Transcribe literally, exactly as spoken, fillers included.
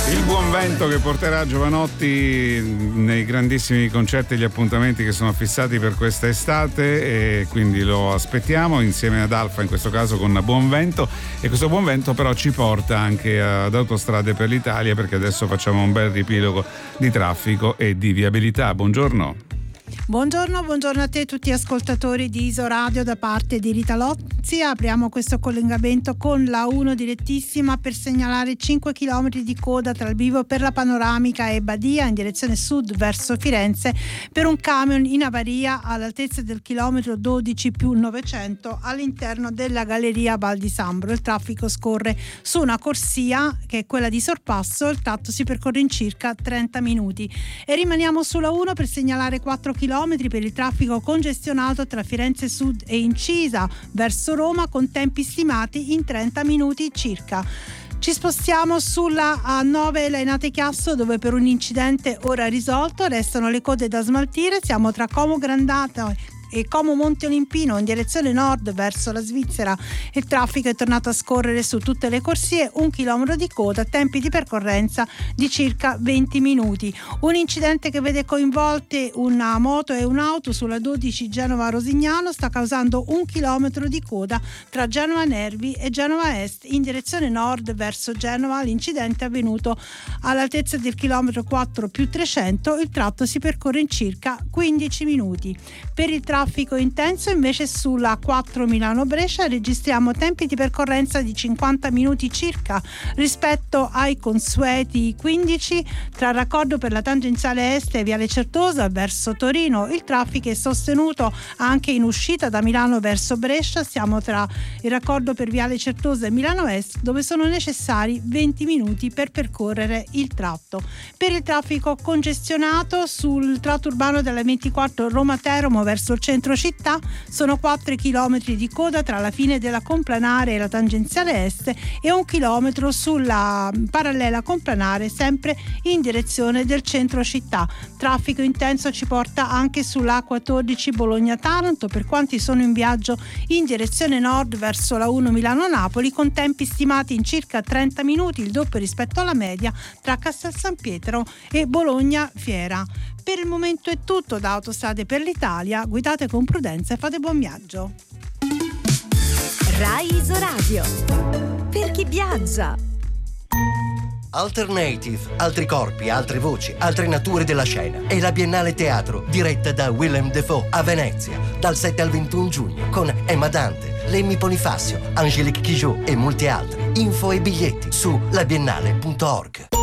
Il buon vento che porterà Jovanotti nei grandissimi concerti e gli appuntamenti che sono fissati per questa estate, e quindi lo aspettiamo insieme ad Alfa, in questo caso con Buon Vento. E questo buon vento però ci porta anche ad Autostrade per l'Italia, perché adesso facciamo un bel riepilogo di traffico e di viabilità. Buongiorno. Buongiorno, buongiorno a te tutti ascoltatori di Isoradio da parte di Rita Lozzi. Apriamo questo collegamento con la uno direttissima per segnalare cinque chilometri di coda tra il bivio per la Panoramica e Badia in direzione sud verso Firenze per un camion in avaria all'altezza del chilometro dodici più novecento all'interno della galleria Val di Sambro. Il traffico scorre su una corsia che è quella di sorpasso, il tratto si percorre in circa trenta minuti. E rimaniamo sulla uno per segnalare quattro chilometri per il traffico congestionato tra Firenze Sud e Incisa verso Roma con tempi stimati in trenta minuti circa. Ci spostiamo sulla A nove Lainate Chiasso, dove per un incidente ora risolto restano le code da smaltire. Siamo tra Como Grandato e Como Monte Olimpino in direzione nord verso la Svizzera. Il traffico è tornato a scorrere su tutte le corsie, un chilometro di coda, tempi di percorrenza di circa venti minuti. Un incidente che vede coinvolte una moto e un'auto sulla dodici Genova-Rosignano sta causando un chilometro di coda tra Genova Nervi e Genova Est in direzione nord verso Genova. L'incidente è avvenuto all'altezza del chilometro quattro più trecento, il tratto si percorre in circa quindici minuti. Per il traffico intenso invece sulla quattro Milano-Brescia registriamo tempi di percorrenza di cinquanta minuti circa rispetto ai consueti quindici tra il raccordo per la tangenziale est e Viale Certosa verso Torino. Il traffico è sostenuto anche in uscita da Milano verso Brescia. Siamo tra il raccordo per Viale Certosa e Milano Est, dove sono necessari venti minuti per percorrere il tratto. Per il traffico congestionato sul tratto urbano della ventiquattro Roma-Teramo verso il centro città sono quattro chilometri di coda tra la fine della Complanare e la tangenziale est e un chilometro sulla parallela Complanare sempre in direzione del centro città. Traffico intenso ci porta anche sulla A quattordici Bologna-Taranto per quanti sono in viaggio in direzione nord verso la uno Milano-Napoli con tempi stimati in circa trenta minuti, il doppio rispetto alla media tra Castel San Pietro e Bologna-Fiera. Per il momento è tutto da Autostrade per l'Italia, guidate con prudenza e fate buon viaggio. Rai Isoradio, per chi viaggia. Alternative, altri corpi, altre voci, altre nature della scena. È la Biennale Teatro, diretta da Willem Dafoe a Venezia, dal sette al ventuno giugno, con Emma Dante, Lemmy Bonifacio, Angélique Kidjo e molti altri. Info e biglietti su labiennale punto org.